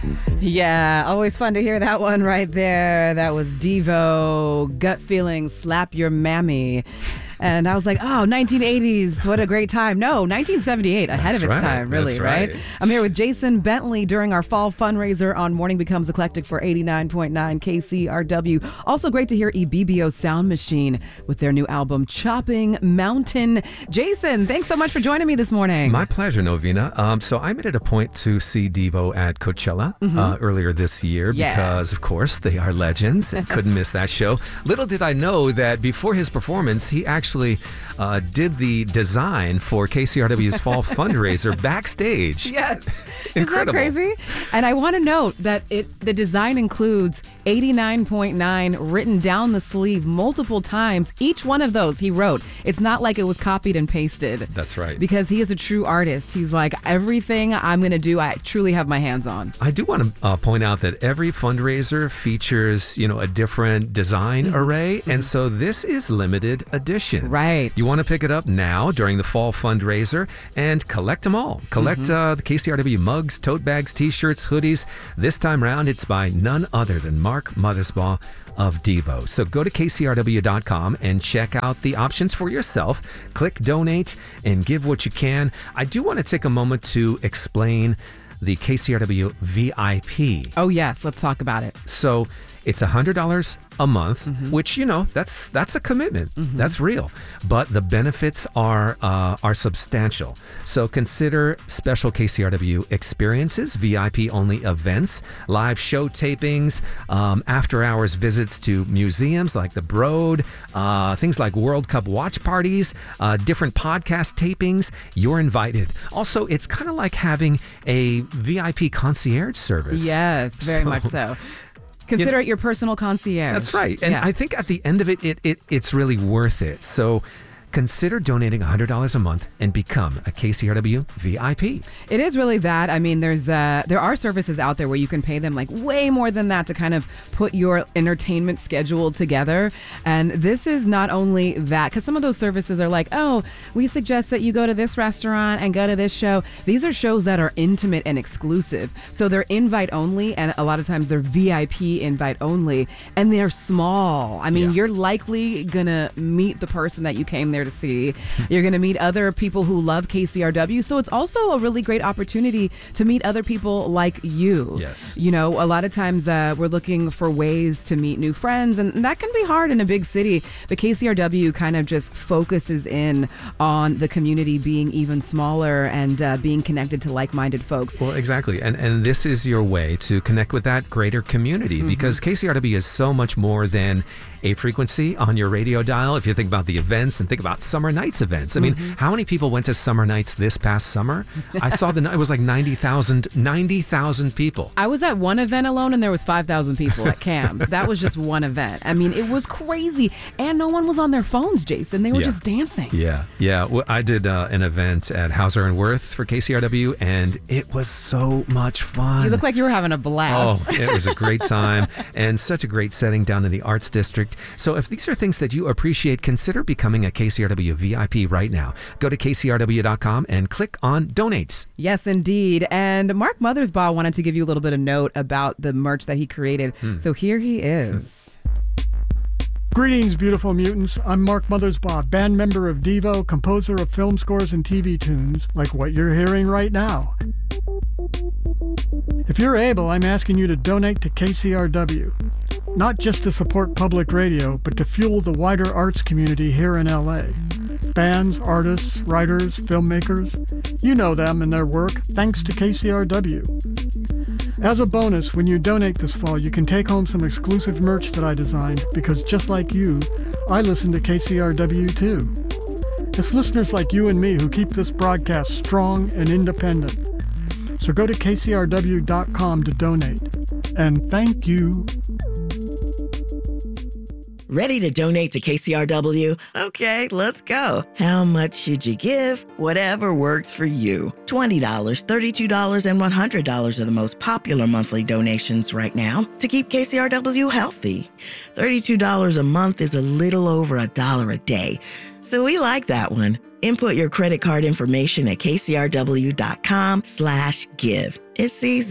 Yeah, always fun to hear that one right there. That was Devo, Gut Feeling, Slap Your Mammy. And I was like, oh, 1980s, what a great time. No, 1978, ahead of its time, really, right? I'm here with Jason Bentley during our fall fundraiser on Morning Becomes Eclectic for 89.9 KCRW. Also great to hear Ibibio Sound Machine with their new album, Chopping Mountain. Jason, thanks so much for joining me this morning. My pleasure, Novena. So I made it a point to see Devo at Coachella earlier this year because, of course, they are legends and couldn't miss that show. Little did I know that before his performance, he actually did the design for KCRW's fall fundraiser backstage. Yes. Incredible. Isn't that crazy? And I want to note that the design includes 89.9 written down the sleeve multiple times. Each one of those he wrote. It's not like it was copied and pasted. That's right. Because he is a true artist. He's like, everything I'm going to do, I truly have my hands on. I do want to point out that every fundraiser features, a different design array. And so this is limited edition. Right. You want to pick it up now during the fall fundraiser and collect them all. Collect the KCRW mugs, tote bags, t-shirts, hoodies. This time around, it's by none other than Mark Mothersbaugh of Devo. So go to KCRW.com and check out the options for yourself. Click donate and give what you can. I do want to take a moment to explain the KCRW VIP. Oh, yes. Let's talk about it. So it's $100 a month, which, that's a commitment. That's real. But the benefits are substantial. So consider special KCRW experiences, VIP-only events, live show tapings, after-hours visits to museums like the Broad, things like World Cup watch parties, different podcast tapings. You're invited. Also, it's kind of like having a VIP concierge service. Yes, very much so. Consider it your personal concierge. That's right. And I think at the end of it's really worth it. So consider donating $100 a month and become a KCRW VIP. It is really that. I mean, there are services out there where you can pay them like way more than that to kind of put your entertainment schedule together. And this is not only that, because some of those services are like, oh, we suggest that you go to this restaurant and go to this show. These are shows that are intimate and exclusive. So they're invite only, and a lot of times they're VIP invite only, and they're small. I mean, you're likely going to meet the person that you came there to see. You're going to meet other people who love KCRW. So it's also a really great opportunity to meet other people like you. Yes. A lot of times we're looking for ways to meet new friends, and that can be hard in a big city. But KCRW kind of just focuses in on the community being even smaller and being connected to like-minded folks. Well, exactly. And this is your way to connect with that greater community because KCRW is so much more than a frequency on your radio dial. If you think about the events and think about Summer Nights events. I mean, how many people went to Summer Nights this past summer? I saw it was like 90,000 people. I was at one event alone and there was 5,000 people at CAM. That was just one event. I mean, it was crazy. And no one was on their phones, Jason. They were just dancing. Yeah. Well, I did an event at Hauser and Wirth for KCRW and it was so much fun. You look like you were having a blast. Oh, it was a great time and such a great setting down in the Arts District. So if these are things that you appreciate, consider becoming a KCRW VIP right now. Go to KCRW.com and click on Donates. Yes, indeed. And Mark Mothersbaugh wanted to give you a little bit of note about the merch that he created. So here he is. Greetings, beautiful mutants. I'm Mark Mothersbaugh, band member of Devo, composer of film scores and TV tunes, like what you're hearing right now. If you're able, I'm asking you to donate to KCRW. Not just to support public radio, but to fuel the wider arts community here in LA. Bands, artists, writers, filmmakers, you know them and their work, thanks to KCRW. As a bonus, when you donate this fall, you can take home some exclusive merch that I designed, because just like you, I listen to KCRW too. It's listeners like you and me who keep this broadcast strong and independent. So go to KCRW.com to donate. And thank you. Ready to donate to KCRW? Okay, let's go. How much should you give? Whatever works for you. $20, $32, and $100 are the most popular monthly donations right now to keep KCRW healthy. $32 a month is a little over $1 a day, so we like that one. Input your credit card information at kcrw.com/give. It's easy.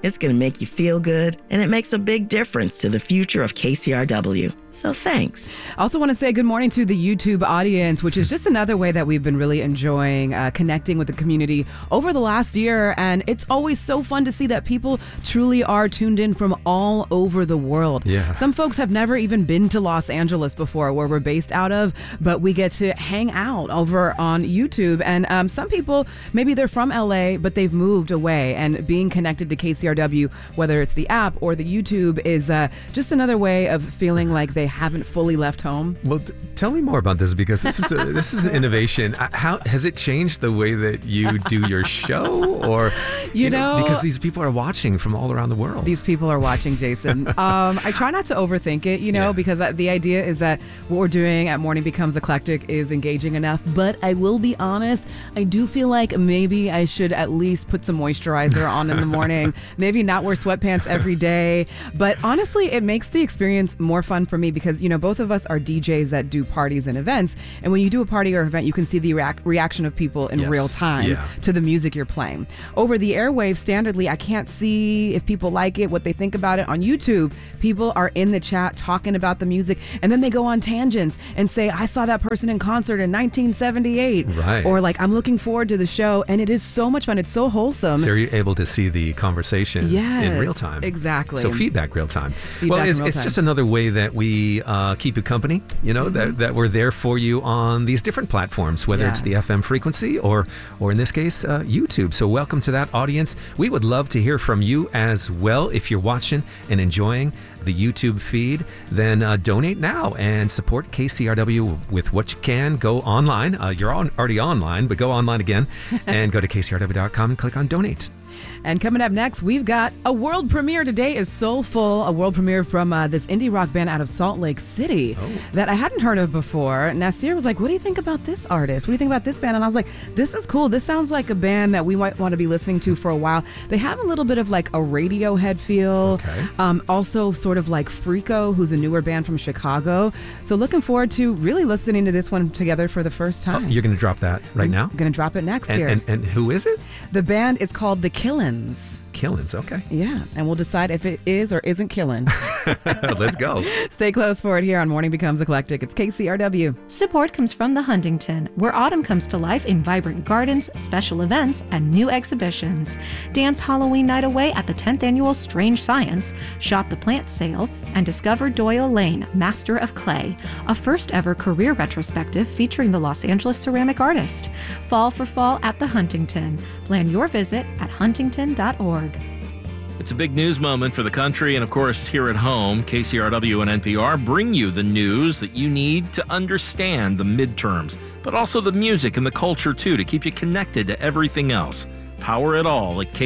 It's going to make you feel good, and it makes a big difference to the future of KCRW. So thanks. I also want to say good morning to the YouTube audience, which is just another way that we've been really enjoying connecting with the community over the last year. And it's always so fun to see that people truly are tuned in from all over the world. Yeah. Some folks have never even been to Los Angeles before, where we're based out of, but we get to hang out over on YouTube. And some people, maybe they're from LA, but they've moved away. And being connected to KCRW, whether it's the app or the YouTube, is just another way of feeling like they haven't fully left home. Well, tell me more about this, because this is an innovation. How has it changed the way that you do your show? Or you know, because these people are watching from all around the world. These people are watching, Jason. I try not to overthink it, because the idea is that what we're doing at Morning Becomes Eclectic is engaging enough. But I will be honest, I do feel like maybe I should at least put some moisturizer on in the morning. Maybe not wear sweatpants every day. But honestly, it makes the experience more fun for me, because, both of us are DJs that do parties and events. And when you do a party or event, you can see the reaction of people in real time to the music you're playing. Over the airwaves, standardly, I can't see if people like it, what they think about it. On YouTube, people are in the chat talking about the music, and then they go on tangents and say, I saw that person in concert in 1978. Right. Or like, I'm looking forward to the show. And it is so much fun. It's so wholesome. So you're able to see the conversation in real time. Exactly. So feedback real time. Feedback it's just another way that we keep you company, that we're there for you on these different platforms, whether it's the FM frequency or in this case, YouTube. So welcome to that audience. We would love to hear from you as well. If you're watching and enjoying the YouTube feed, then donate now and support KCRW with what you can. Go online. You're already online, but go online again and go to kcrw.com and click on donate. And coming up next, we've got a world premiere. Today is Soulful, a world premiere from this indie rock band out of Salt Lake City that I hadn't heard of before. Nasir was like, what do you think about this artist? What do you think about this band? And I was like, this is cool. This sounds like a band that we might want to be listening to for a while. They have a little bit of like a Radiohead feel. Okay. Also sort of like Freako, who's a newer band from Chicago. So looking forward to really listening to this one together for the first time. You're going to drop that right now? I'm going to drop it next here. And who is it? The band is called The Killins. Killins, okay. Yeah, and we'll decide if it is or isn't killing. Let's go. Stay close for it here on Morning Becomes Eclectic. It's KCRW. Support comes from the Huntington, where autumn comes to life in vibrant gardens, special events, and new exhibitions. Dance Halloween night away at the 10th annual Strange Science, shop the plant sale, and discover Doyle Lane, Master of Clay, a first ever career retrospective featuring the Los Angeles ceramic artist. Fall for fall at the Huntington. Plan your visit at huntington.org. It's a big news moment for the country, and of course, here at home, KCRW and NPR bring you the news that you need to understand the midterms, but also the music and the culture, too, to keep you connected to everything else. Power it all at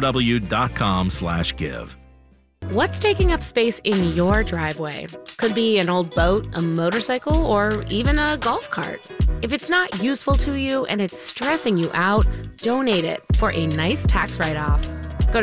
kcrw.com/give. What's taking up space in your driveway? Could be an old boat, a motorcycle, or even a golf cart. If it's not useful to you and it's stressing you out, donate it for a nice tax write-off. Go to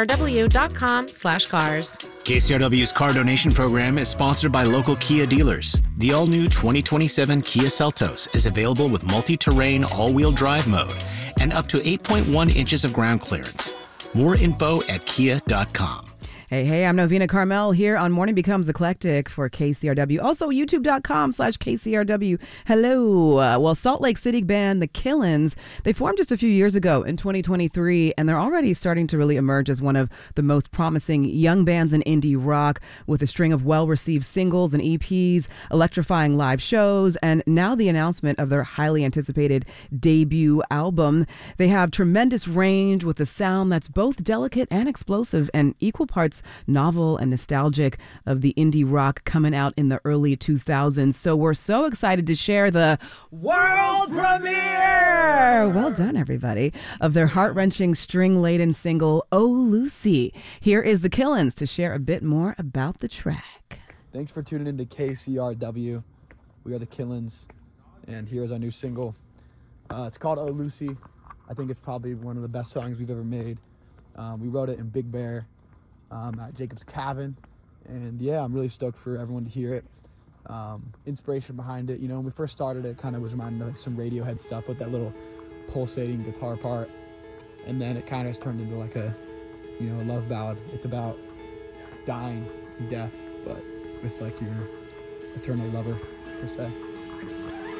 kcrw.com/cars. KCRW's car donation program is sponsored by local Kia dealers. The all-new 2027 Kia Seltos is available with multi-terrain all-wheel drive mode and up to 8.1 inches of ground clearance. More info at kia.com. Hey, I'm Novena Carmel here on Morning Becomes Eclectic for KCRW. Also, youtube.com/KCRW. Hello. Well, Salt Lake City band The Killins, they formed just a few years ago in 2023, and they're already starting to really emerge as one of the most promising young bands in indie rock, with a string of well-received singles and EPs, electrifying live shows, and now the announcement of their highly anticipated debut album. They have tremendous range with a sound that's both delicate and explosive, and equal parts novel and nostalgic of the indie rock coming out in the early 2000s. So we're so excited to share the world premiere, well done everybody, of their heart-wrenching string-laden single, Oh Lucy. Here is The Killins to share a bit more about the track. Thanks for tuning in to KCRW. We are The Killins, and here's our new single. It's called Oh Lucy. I think it's probably one of the best songs we've ever made. We wrote it in Big Bear at Jacob's Cabin, and yeah, I'm really stoked for everyone to hear it. Inspiration behind it, when we first started, it kind of was reminded of like some Radiohead stuff with that little pulsating guitar part, and then it kind of just turned into like a you know, a love ballad. It's about dying and death, but with like your eternal lover, per se.